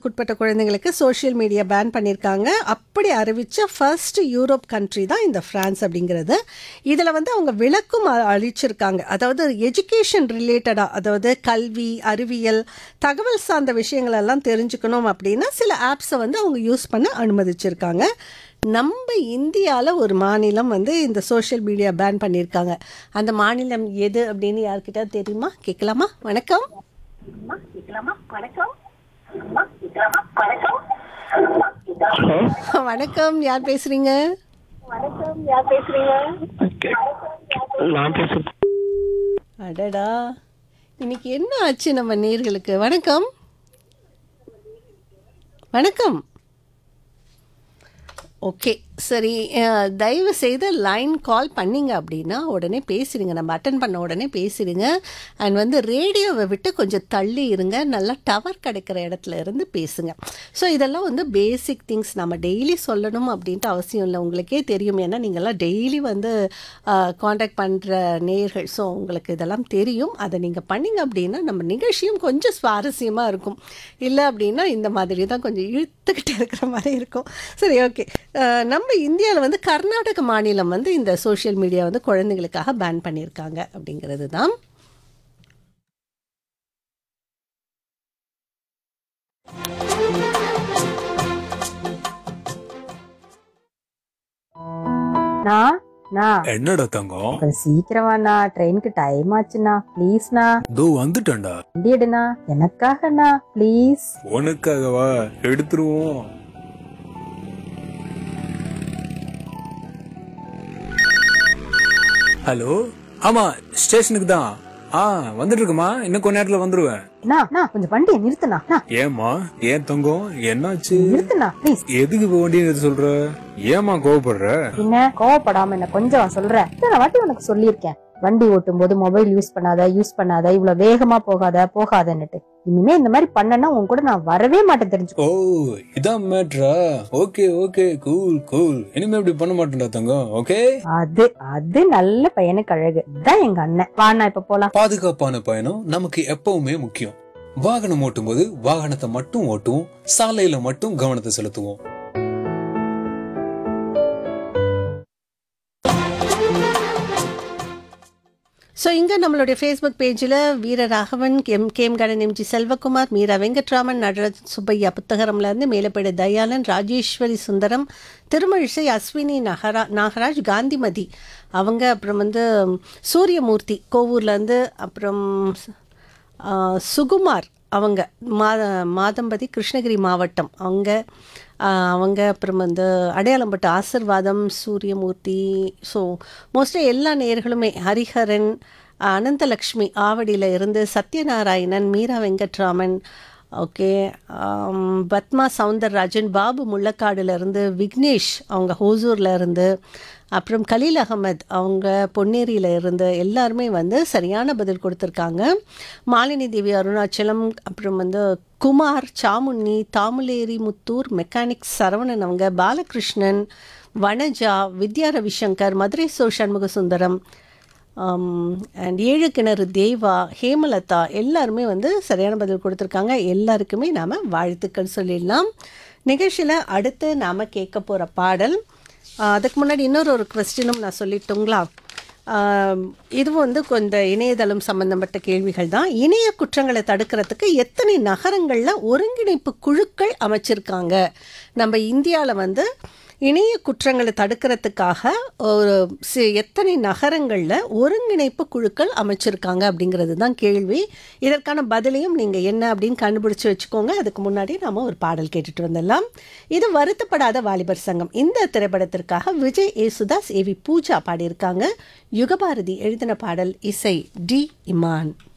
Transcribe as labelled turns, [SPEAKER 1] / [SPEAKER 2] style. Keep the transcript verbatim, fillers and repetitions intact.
[SPEAKER 1] வயதுக்குட்பட்ட குழந்தைங்களுக்கு social media pan பண்ணியிருக்காங்க. அப்படி அறிவித்த ஃபர்ஸ்ட் யூரோப் கண்ட்ரி தான் இந்த ஃப்ரான்ஸ் அப்படிங்கிறது. இதில் வந்து அவங்க விளக்கும் அ- அளிச்சிருக்காங்க. அதாவது எஜுகேஷன் ரிலேட்டடாக, அதாவது கல்வி, அறிவியல், தகவல் சார்ந்த விஷயங்கள் எல்லாம் தெரிஞ்சுக்கணும் அப்படின்னா சில ஆப்ஸை வந்து அவங்க யூஸ் பண்ண அனுமதிச்சிருக்காங்க. நம்ம இந்தியாவில் ஒரு மாநிலம் வந்து இந்த சோஷியல் மீடியா பேன் பண்ணியிருக்காங்க. அந்த மாநிலம் எது அப்படின்னு யார்கிட்ட தெரியுமா? கேட்கலாமா? வணக்கம்.
[SPEAKER 2] ஹலோ.
[SPEAKER 1] வணக்கம், யார் பேசுறீங்க?
[SPEAKER 2] ஓகே. நான் பேசுறது
[SPEAKER 1] அடடா, இன்னைக்கு என்ன ஆச்சு நம்ம நேர்களுக்கு? வணக்கம் வணக்கம். ஓகே, சரி. அஹ், தயவு செய்து லைன் கால் பண்ணீங்க அப்படின்னா உடனே பேசிடுங்க. நம்ம அட்டன் பண்ண உடனே பேசிடுங்க. அண்ட் வந்து ரேடியோவை விட்டு கொஞ்சம் தள்ளி இருங்க. நல்லா டவர் கிடைக்கிற இடத்துல இருந்து பேசுங்க. ஸோ இதெல்லாம் வந்து பேசிக் திங்ஸ். நம்ம டெய்லி சொல்லணும் அப்படின்ட்டு அவசியம் இல்லை. உங்களுக்கே தெரியும், ஏன்னா நீங்கள்லாம் டெய்லி வந்து காண்டாக்ட் பண்ணுற நேயர்கள். ஸோ உங்களுக்கு இதெல்லாம் தெரியும். அதை நீங்கள் பண்ணீங்க அப்படின்னா நம்ம நிகழ்ச்சியும் கொஞ்சம் சுவாரஸ்யமாக இருக்கும். இல்லை அப்படின்னா இந்த மாதிரி தான் கொஞ்சம் இழுத்துக்கிட்டு இருக்கிற மாதிரி இருக்கும். சரி, ஓகே. நம்ம இந்தியாவில் வந்து கர்நாடக மாநிலம் வந்து இந்த சோஷியல் மீடியா வந்து குழந்தைங்களுக்காக பேன் பண்ணியிருக்காங்க அப்படிங்கிறது தான்.
[SPEAKER 3] நா நா
[SPEAKER 4] என்னடா தங்கம்?
[SPEAKER 3] கொஞ்சம் சீக்கிரமாண்ணா, ட்ரெயினுக்கு டைம் ஆச்சுண்ணா. ப்ளீஸ்ண்ணா,
[SPEAKER 4] தோ வந்துட்டேன்டா.
[SPEAKER 3] வண்டி எடுண்ணா, எனக்காகண்ணா ப்ளீஸ்.
[SPEAKER 4] உனக்காகவா? எடுத்துருவோம். ஹலோ. ஆமா, ஸ்டேஷனுக்கு தான். ஆ, வந்துட்டு இருக்குமா, இன்னும் கொஞ்ச நேரத்துல வந்துருவேன்.
[SPEAKER 3] அண்ணா அண்ணா, கொஞ்சம் வண்டியை நிறுத்துண்ணா. அண்ணா,
[SPEAKER 4] ஏமா, ஏன் தங்கம், என்னாச்சு?
[SPEAKER 3] நிறுத்துண்ணா ப்ளீஸ்.
[SPEAKER 4] எதுக்கு இப்ப வண்டியை நிறுத்த சொல்ற? ஏமா கோவப்படுற?
[SPEAKER 3] என்ன கோவப்படாம என்ன கொஞ்சம் சொல்றேன். இத்தனை வாட்டி உனக்கு சொல்லியிருக்கேன், வண்டி ஓட்டும் போது மொபைல் யூஸ் பண்ணாத யூஸ் பண்ணாத இவ்வளவு வேகமா போகாத போகாதன்னுட்டு. இனிமே இந்த மாதிரி பண்ணனா உன் கூட நான் வரவே மாட்டேன், தெரிஞ்சுக்கோ.
[SPEAKER 4] ஓ, இதான் மேட்ரா? Okay okay, cool cool. இனிமே இப்படி பண்ண மாட்டேன்டா தங்கம். ஓகே.
[SPEAKER 3] அது அது நல்ல பையனுக்கு அழகு தான் எங்க அண்ணன். வாண்ணா இப்ப போலாம்.
[SPEAKER 4] பாதுகாப்பான பயணம் நமக்கு எப்பவுமே முக்கியம். வாகனம் ஓட்டும் போது வாகனத்தை மட்டும் ஓட்டுவோம், சாலையில மட்டும் கவனத்தை செலுத்துவோம்.
[SPEAKER 1] ஸோ இங்கே நம்மளுடைய ஃபேஸ்புக் பேஜில் வீரராகவன், எம் கேம்கடன், எம்ஜி செல்வகுமார், மீரா வெங்கட்ராமன், நடராஜ் சுப்பையா புத்தகரம்லேருந்து மேலப்பேடு தயாளன், ராஜேஸ்வரி சுந்தரம், திருமழிசை, அஸ்வினி நகரா நாகராஜ், காந்திமதி அவங்க, அப்புறம் வந்து சூரியமூர்த்தி கோவூர்லேருந்து, அப்புறம் ஆ, சுகுமார் அவங்க, மா மாதம்பதி கிருஷ்ணகிரி மாவட்டம் அவங்க ஆ, அவங்க அப்புறம் வந்து அடையாளம்பட்டு ஆசிர்வாதம், சூரியமூர்த்தி. ஸோ மோஸ்ட்லி எல்லா நேயர்களுமே, ஹரிஹரன், அனந்தலக்ஷ்மி ஆவடியில் இருந்து, சத்யநாராயணன், மீரா வெங்கட்ராமன், ஓகே, ஆம், பத்மா சவுந்தரராஜன், பாபு முள்ளக்காடுல இருந்து, விக்னேஷ் அவங்க ஹோசூரில் இருந்து, அப்புறம் கலீல் அகமது அவங்க பொன்னேரியில் இருந்து, எல்லாருமே வந்து சரியான பதில் கொடுத்துருக்காங்க. மாலினி தேவி அருணாச்சலம், அப்புறம் வந்து குமார், சாமுண்ணி, தாமுலேரி முத்தூர், மெக்கானிக் சரவணன் அவங்க, பாலகிருஷ்ணன், வனஜா, வித்யா ரவிசங்கர், மதுரை சோ சண்முக சுந்தரம், அண்ட் ஏழு கிணறு தேவா, ஹேமலதா எல்லாருமே வந்து சரியான பதில் கொடுத்துருக்காங்க. எல்லாருக்குமே நாம் வாழ்த்துக்கள் சொல்லிடலாம். நிகழ்ச்சியில் அடுத்து நாம் கேட்க போகிற பாடல், ஆஹ், அதுக்கு முன்னாடி இன்னொரு ஒரு கொஸ்டினும் நான் சொல்லிட்டுங்களா? ஆஹ், இதுவும் வந்து கொஞ்சம் இணையதளம் சம்பந்தப்பட்ட கேள்விகள் தான். இணைய குற்றங்களை தடுக்கிறதுக்கு எத்தனை நகரங்களில் ஒருங்கிணைப்பு குழுக்கள் அமைச்சிருக்காங்க? நம்ம இந்தியாவில் வந்து இணைய குற்றங்களை தடுக்கிறதுக்காக ஒரு சி- எத்தனை நகரங்களில் ஒருங்கிணைப்பு குழுக்கள் அமைச்சிருக்காங்க அப்படிங்கிறது தான் கேள்வி. இதற்கான பதிலையும் நீங்கள் என்ன அப்படின்னு கண்டுபிடிச்சி வச்சுக்கோங்க. அதுக்கு முன்னாடி நாம் ஒரு பாடல் கேட்டுட்டு வந்துடலாம். இது வருத்தப்படாத வாலிபர் சங்கம். இந்த திரைப்படத்திற்காக விஜய், ஏசுதாஸ், ஏவி பூஜா பாடியிருக்காங்க. யுகபாரதி எழுதின பாடல், இசை டி இமான்.